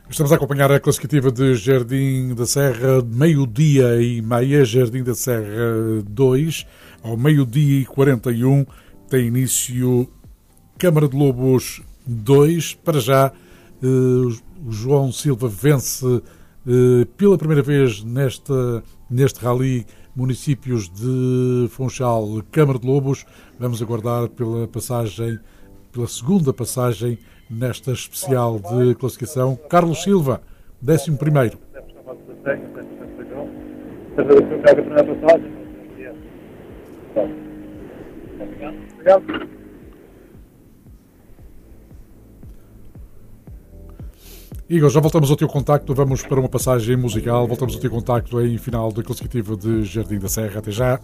Estamos a acompanhar a classificativa de Jardim da Serra, meio-dia e meia, Jardim da Serra 2, ao meio-dia e 41, tem início Câmara de Lobos 2. Para já, o João Silva vence pela primeira vez neste rally municípios de Funchal, Câmara de Lobos. Vamos aguardar pela segunda passagem nesta especial de classificação. Carlos Silva, 11º. Igor, já voltamos ao teu contacto, vamos para uma passagem musical, voltamos ao teu contacto em final da classificativa de Jardim da Serra. Até já.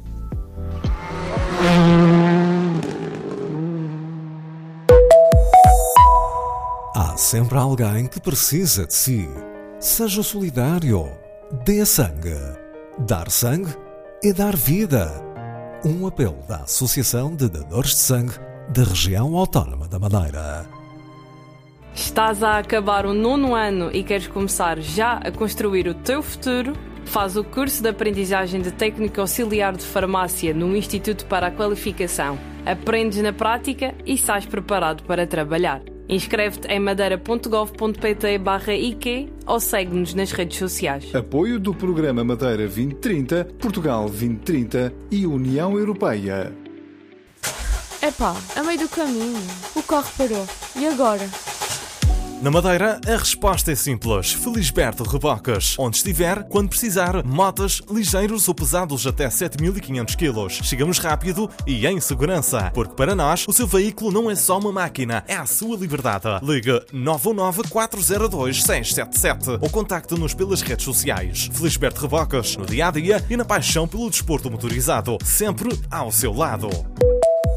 Há sempre alguém que precisa de si. Seja solidário. Dê sangue. Dar sangue é dar vida. Um apelo da Associação de Dadores de Sangue da Região Autónoma da Madeira. Estás a acabar o 9º ano e queres começar já a construir o teu futuro? Faz o curso de aprendizagem de técnico auxiliar de farmácia no Instituto para a Qualificação. Aprendes na prática e sais preparado para trabalhar. Inscreve-te em madeira.gov.pt/IQ ou segue-nos nas redes sociais. Apoio do Programa Madeira 2030, Portugal 2030 e União Europeia. Epá, a meio do caminho, o carro parou. E agora? Na Madeira, a resposta é simples. Felisberto Rebocas. Onde estiver, quando precisar, motas, ligeiros ou pesados até 7.500 kg. Chegamos rápido e em segurança. Porque para nós, o seu veículo não é só uma máquina, é a sua liberdade. Ligue 919-402-677 ou contacte-nos pelas redes sociais. Felisberto Rebocas, no dia-a-dia e na paixão pelo desporto motorizado. Sempre ao seu lado.